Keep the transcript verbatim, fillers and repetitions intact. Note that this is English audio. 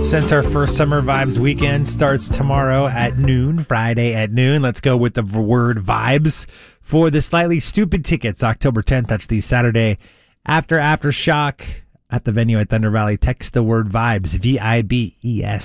Since our first Summer Vibes weekend starts tomorrow at noon, Friday at noon, let's go with the word vibes for the Slightly Stoopid tickets, October tenth. That's the Saturday after Aftershock at the venue at Thunder Valley. Text the word vibes, V I B E S.